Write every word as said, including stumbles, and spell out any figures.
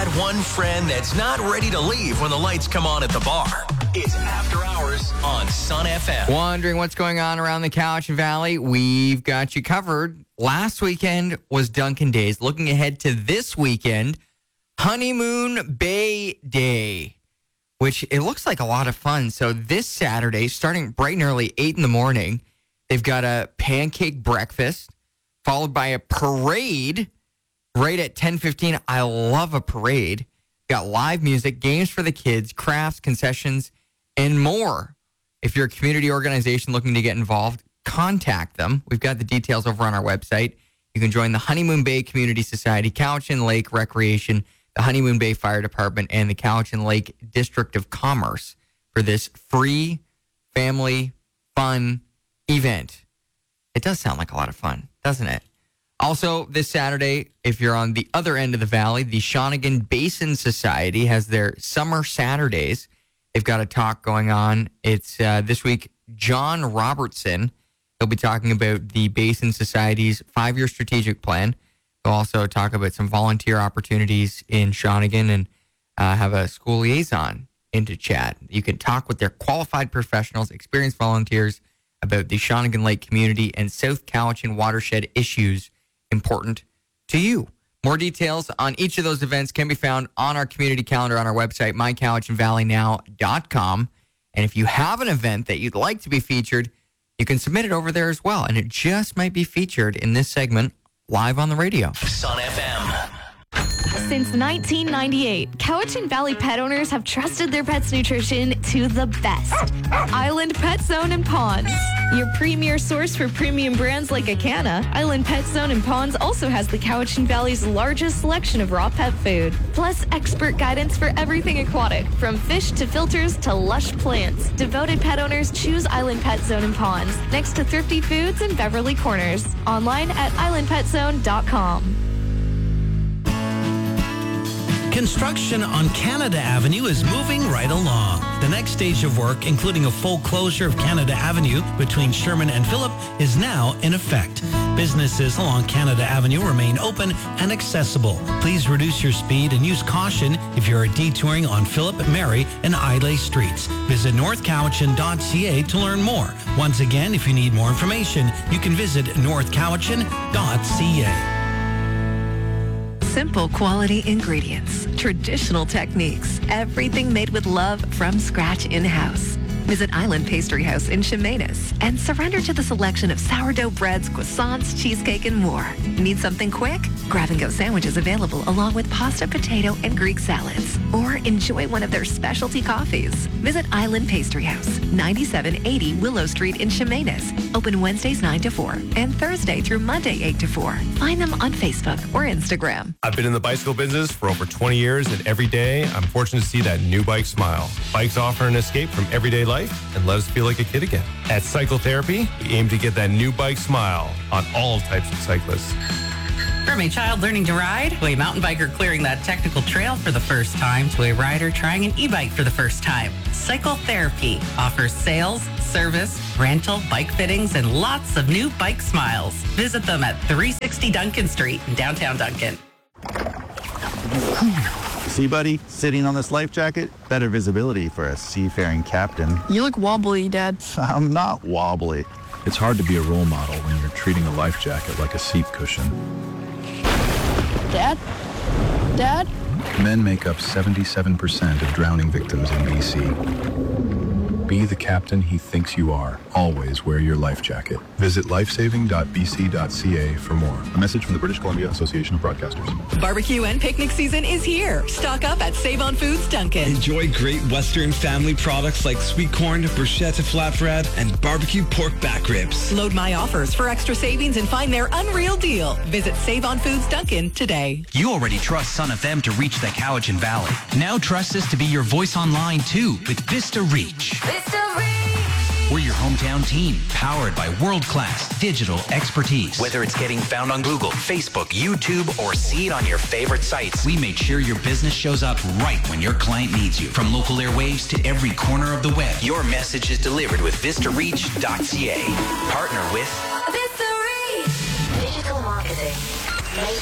that one friend that's not ready to leave when the lights come on at the bar. It's After Hours on Sun F M. Wondering what's going on around the Cowichan Valley? We've got you covered. Last weekend was Duncan Days. Looking ahead to this weekend, Honeymoon Bay Day, which it looks like a lot of fun. So this Saturday, starting bright and early, eight in the morning, they've got a pancake breakfast, followed by a parade right at ten fifteen. I love a parade. Got live music, games for the kids, crafts, concessions, and more. If you're a community organization looking to get involved, contact them. We've got the details over on our website. You can join the Honeymoon Bay Community Society, Cowichan Lake Recreation, the Honeymoon Bay Fire Department, and the Cowichan Lake District of Commerce for this free family fun event. It does sound like a lot of fun, doesn't it? Also, this Saturday, if you're on the other end of the valley, the Shawnigan Basin Society has their Summer Saturdays. They've got a talk going on. It's uh, this week, John Robertson. He'll be talking about the Basin Society's five-year strategic plan. He'll also talk about some volunteer opportunities in Shawnigan and uh, have a school liaison in to chat. You can talk with their qualified professionals, experienced volunteers about the Shawnigan Lake community and South Cowichan watershed issues important to you. More details on each of those events can be found on our community calendar on our website, my cowichan valley now dot com. And if you have an event that you'd like to be featured, you can submit it over there as well. And it just might be featured in this segment live on the radio. Sun F M. Since nineteen ninety-eight, Cowichan Valley pet owners have trusted their pets' nutrition to the best. Island Pet Zone and Ponds. Your premier source for premium brands like Acana, Island Pet Zone and Ponds also has the Cowichan Valley's largest selection of raw pet food. Plus, expert guidance for everything aquatic, from fish to filters to lush plants. Devoted pet owners choose Island Pet Zone and Ponds, next to Thrifty Foods in Beverly Corners. Online at island pet zone dot com. Construction on Canada Avenue is moving right along. The next stage of work, including a full closure of Canada Avenue between Sherman and Phillip, is now in effect. Businesses along Canada Avenue remain open and accessible. Please reduce your speed and use caution if you are detouring on Phillip, Mary, and Islay Streets. Visit north cowichan dot c a to learn more. Once again, if you need more information, you can visit north cowichan dot c a. Simple quality ingredients, traditional techniques, everything made with love from scratch in-house. Visit Island Pastry House in Chemainus and surrender to the selection of sourdough breads, croissants, cheesecake, and more. Need something quick? Grab-and-go sandwiches available along with pasta, potato, and Greek salads. Or enjoy one of their specialty coffees. Visit Island Pastry House, ninety-seven eighty Willow Street in Chemainus. Open Wednesdays nine to four and Thursday through Monday eight to four. Find them on Facebook or Instagram. I've been in the bicycle business for over twenty years, and every day I'm fortunate to see that new bike smile. Bikes offer an escape from everyday life and let us feel like a kid again. At Cycle Therapy, we aim to get that new bike smile on all types of cyclists. From a child learning to ride, to a mountain biker clearing that technical trail for the first time, to a rider trying an e-bike for the first time, Cycle Therapy offers sales, service, rental, bike fittings, and lots of new bike smiles. Visit them at three sixty Duncan Street in downtown Duncan. See, buddy, sitting on this life jacket, better visibility for a seafaring captain. You look wobbly, Dad. I'm not wobbly. It's hard to be a role model when you're treating a life jacket like a seat cushion. Dad? Dad? Men make up seventy-seven percent of drowning victims in B C. Be the captain he thinks you are. Always wear your life jacket. Visit lifesaving dot b c dot c a for more. A message from the British Columbia Association of Broadcasters. Barbecue and picnic season is here. Stock up at Save On Foods Duncan. Enjoy great Western family products like sweet corn, bruschetta flatbread, and barbecue pork back ribs. Load my offers for extra savings and find their unreal deal. Visit Save On Foods Duncan today. You already trust Sun F M to reach the Cowichan Valley. Now trust us to be your voice online too with Vista Reach. Vista Reach. We're your hometown team, powered by world-class digital expertise. Whether it's getting found on Google, Facebook, YouTube, or see it on your favorite sites, we made sure your business shows up right when your client needs you. From local airwaves to every corner of the web, your message is delivered with vista reach dot c a. Partner with Vista Reach. Digital marketing made